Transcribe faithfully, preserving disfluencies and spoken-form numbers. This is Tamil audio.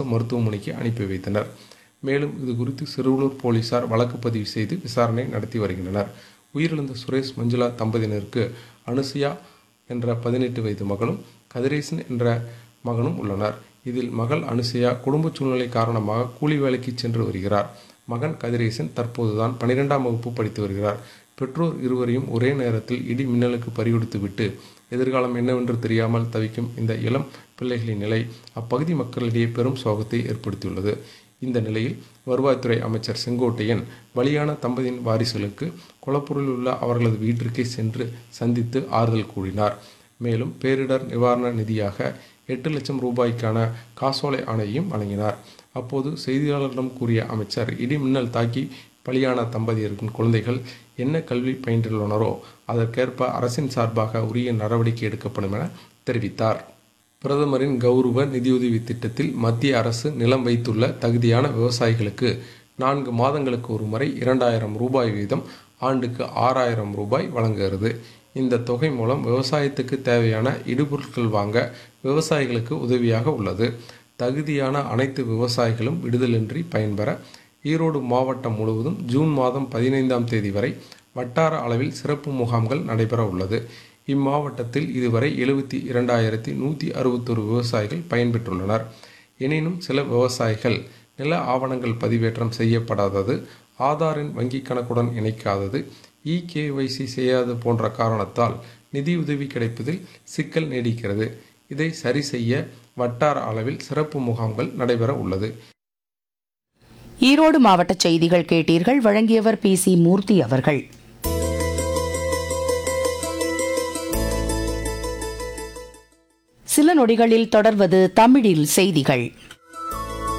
அரசு மருத்துவமனைக்கு அனுப்பி வைத்தனர். மேலும் இது குறித்து சிறுவலூர் போலீசார் வழக்கு பதிவு செய்து விசாரணை நடத்தி வருகின்றனர். உயிரிழந்த சுரேஷ் மஞ்சுளா தம்பதியினருக்கு அனுசுயா என்ற பதினெட்டு வயது மகளும் கதிரேசன் என்ற மகனும் உள்ளனர். இதில் மகள் அனுசுயா குடும்ப சூழ்நிலை காரணமாக கூலி வேலைக்கு சென்று வருகிறார். மகன் கதிரேசன் தற்போதுதான் பனிரெண்டாம் வகுப்பு படித்து வருகிறார். பெற்றோர் இருவரையும் ஒரே நேரத்தில் இடி மின்னலுக்கு பறிகொடுத்துவிட்டு எதிர்காலம் என்னவென்று தெரியாமல் தவிக்கும் இந்த இளம் பிள்ளைகளின் நிலை அப்பகுதி மக்களிடையே பெரும் சோகத்தை ஏற்படுத்தியுள்ளது. இந்த நிலையில் வருவாய்த்துறை அமைச்சர் செங்கோட்டையன் பலியான தம்பதியின் வாரிசுகளுக்கு கொளப்பூரில் உள்ள அவர்களது வீட்டிற்கே சென்று சந்தித்து ஆறுதல் கூறினார். மேலும் பேரிடர் நிவாரண நிதியாக எட்டு லட்சம் ரூபாய்க்கான காசோலை ஆணையையும் வழங்கினார். அப்போது செய்தியாளர்களிடம் கூறிய அமைச்சர், இடி மின்னல் தாக்கி பலியான தம்பதியரின் குழந்தைகள் என்ன கல்வி பயின்றுள்ளனரோ அதற்கேற்ப அரசின் சார்பாக உரிய நடவடிக்கை எடுக்கப்படும் என தெரிவித்தார். பிரதமரின் கௌரவ நிதியுதவி திட்டத்தில் மத்திய அரசு நிலம் வைத்துள்ள தகுதியான விவசாயிகளுக்கு நான்கு மாதங்களுக்கு ஒரு முறை இரண்டாயிரம் ரூபாய் வீதம் ஆண்டுக்கு ஆறாயிரம் ரூபாய் வழங்குகிறது. இந்த தொகை மூலம் விவசாயத்துக்கு தேவையான இடுபொருட்கள் வாங்க விவசாயிகளுக்கு உதவியாக உள்ளது. தகுதியான அனைத்து விவசாயிகளும் விடுதலின்றி பயன்பெற ஈரோடு மாவட்டம் முழுவதும் ஜூன் மாதம் பதினைந்தாம் தேதி வரை வட்டார அளவில் சிறப்பு முகாம்கள் நடைபெற உள்ளது. இம்மாவட்டத்தில் இதுவரை எழுபத்தி இரண்டாயிரத்தி நூற்றி அறுபத்தொரு விவசாயிகள் பயன்பெற்றுள்ளனர். எனினும் சில விவசாயிகள் நில ஆவணங்கள் பதிவேற்றம் செய்யப்படாதது, ஆதாரின் வங்கி கணக்குடன் இணைக்காதது, இ-கேஒய்சி செய்யாது போன்ற காரணத்தால் நிதியுதவி கிடைப்பதில் சிக்கல் நீடிக்கிறது. இதை சரி செய்ய வட்டார அளவில் சிறப்பு முகாம்கள் நடைபெற உள்ளது. ஈரோடு மாவட்ட செய்திகள் கேட்டீர்கள். வழங்கியவர் பி சி மூர்த்தி அவர்கள். சில நொடிகளில் தொடர்வது தமிழில் செய்திகள்.